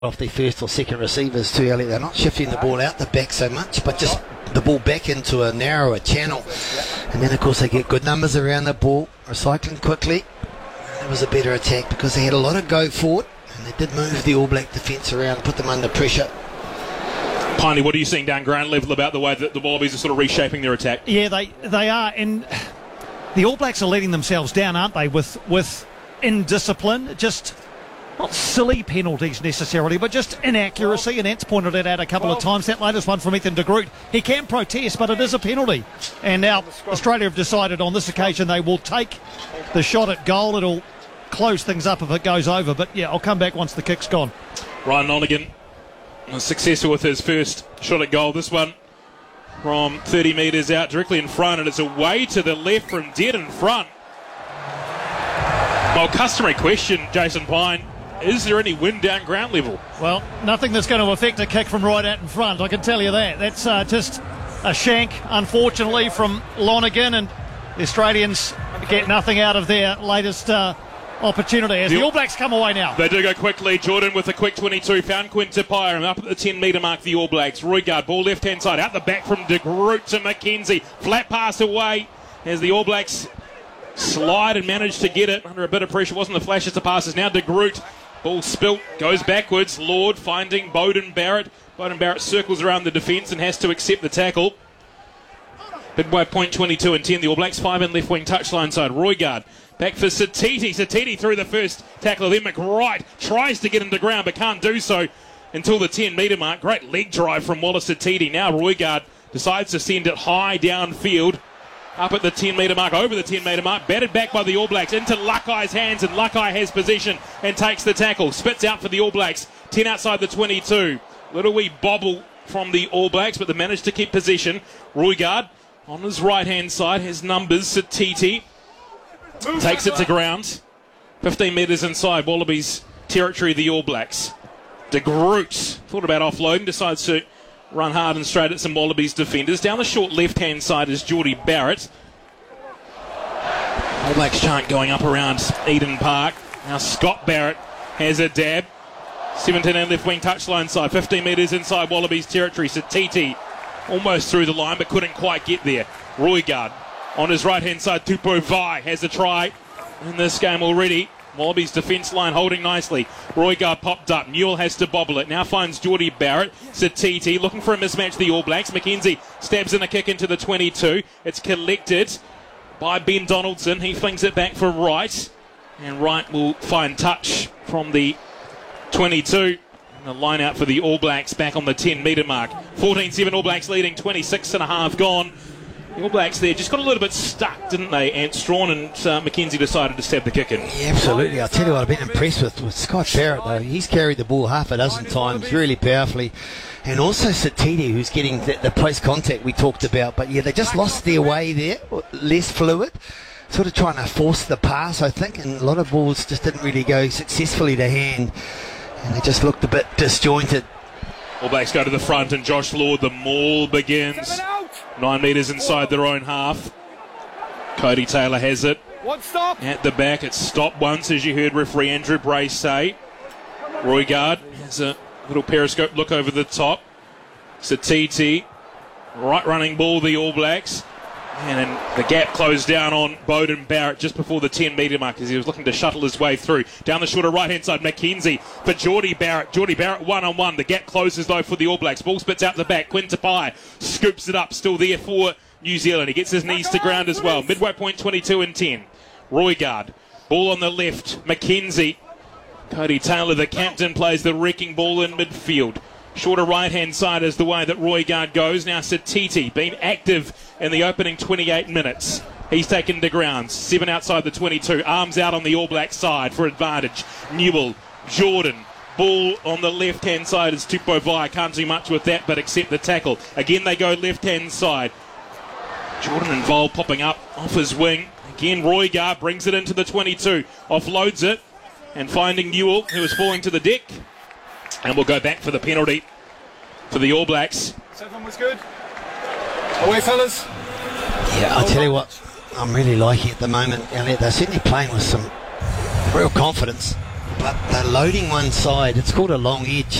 off their first or second receivers too early. They're not shifting the ball out the back so much, but just the ball back into a narrower channel. And then, of course, they get good numbers around the ball, recycling quickly. It was a better attack because they had a lot of go forward, and they did move the All Black defence around and put them under pressure. Piney, what are you seeing down ground level about the way that the Wallabies are sort of reshaping their attack? Yeah, they are, and the All Blacks are letting themselves down, aren't they, with indiscipline, just not silly penalties necessarily, but just inaccuracy, and Ant's pointed it out a couple of times. That latest one from Ethan de Groot, he can protest, but it is a penalty. And now Australia have decided on this occasion they will take the shot at goal. It'll close things up if it goes over, but yeah, I'll come back once the kick's gone. Ryan Lonergan was successful with his first shot at goal. This one from 30 metres out, directly in front, and it's away to the left from dead in front. Well, customary question, Jason Pine. Is there any wind down ground level? Well, nothing that's going to affect a kick from right out in front, I can tell you that. That's just a shank, unfortunately, from Lonergan, and the Australians get nothing out of their latest opportunity as the All Blacks come away now. They do go quickly. Jordan with a quick 22. Found Quinn Tupaia. And up at the 10-metre mark, the All Blacks. Roigard, ball left-hand side. Out the back from de Groot to McKenzie. Flat pass away as the All Blacks slide and manage to get it under a bit of pressure. Wasn't the flashiest of passes. Now de Groot. Ball spilt, goes backwards. Lord finding Beauden Barrett. Beauden Barrett circles around the defence and has to accept the tackle. Midway point 22 and 10. The All Blacks 5 in left wing touchline side. Roigard back for Satiti. Satiti through the first tackle. Then McWright tries to get into ground but can't do so until the 10-metre mark. Great leg drive from Wallace Satiti. Now Roigard decides to send it high downfield. Up at the 10-metre mark, over the 10-metre mark, batted back by the All Blacks into Luckai's hands, and Luckei has possession and takes the tackle. Spits out for the All Blacks, 10 outside the 22. Little wee bobble from the All Blacks, but they managed to keep possession. Roigard on his right-hand side has numbers. Satiti takes it to ground. 15 metres inside Wallabies territory, the All Blacks. De Groot thought about offloading, decides to run hard and straight at some Wallabies defenders. Down the short left-hand side is Geordie Barrett. All Blacks chant going up around Eden Park. Now Scott Barrett has a dab. 17 and left wing touchline side. 15 metres inside Wallabies territory. Satiti almost through the line but couldn't quite get there. Roigard on his right-hand side. Tupou Vai has a try in this game already. Wallabies defence line holding nicely. Roigard popped up. Newell has to bobble it. Now finds Geordie Barrett. Satiti looking for a mismatch, the All Blacks. McKenzie stabs in a kick into the 22. It's collected by Ben Donaldson. He flings it back for Wright. And Wright will find touch from the 22. And the line out for the All Blacks back on the 10-metre mark. 14-7 All Blacks leading. 26 and a half gone. The All Blacks there just got a little bit stuck, didn't they? And Strawn and McKenzie decided to stab the kick in. Yeah, absolutely. I'll tell you what, I've been impressed with Scott Barrett, though. He's carried the ball half a dozen times really powerfully. And also Satiti, who's getting the post-contact we talked about. But, yeah, they just lost their way there, less fluid. Sort of trying to force the pass, I think. And a lot of balls just didn't really go successfully to hand. And they just looked a bit disjointed. All Blacks go to the front and Josh Lord, the maul begins. 9 metres inside their own half. Cody Taylor has it. At the back, it's stopped once, as you heard referee Andrew Bray say. Roigard has a little periscope look over the top. Satiti, right running ball, the All Blacks. And then the gap closed down on Beauden Barrett just before the 10-metre mark as he was looking to shuttle his way through. Down the shorter right-hand side, McKenzie for Geordie Barrett. Geordie Barrett one-on-one. The gap closes, though, for the All Blacks. Ball spits out the back. Quinn Tupaia scoops it up. Still there for New Zealand. He gets his knees to ground as well. Midway point 22 and 10. Roigard. Ball on the left. McKenzie. Cody Taylor, the captain, plays the wrecking ball in midfield. Shorter right-hand side is the way that Roigard goes. Now Satiti, been active in the opening 28 minutes. He's taken to ground. 7 outside the 22. Arms out on the All Black side for advantage. Newell, Jordan. Ball on the left-hand side is Tupou Vai. Can't do much with that but accept the tackle. Again they go left-hand side. Jordan and Vol popping up off his wing. Again Roigard brings it into the 22. Offloads it. And finding Newell, who is falling to the deck. And we'll go back for the penalty for the All Blacks. 7 was good. Away, fellas. Yeah, I'll tell you what, I'm really liking at the moment, Elliot. They're certainly playing with some real confidence. but they're loading one side. It's called a long edge.